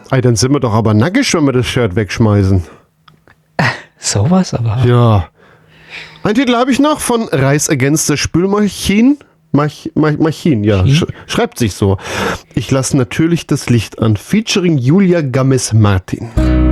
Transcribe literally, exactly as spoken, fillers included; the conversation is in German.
Ey, dann sind wir doch aber nackig, wenn wir das Shirt wegschmeißen. Sowas aber. Ja. Ein Titel habe ich noch von Rise Against the Spülmaschinen. Mach, Mach, Machin, ja, sch schreibt sich so. Ich lasse natürlich das Licht an, featuring Julia Gomez Martin.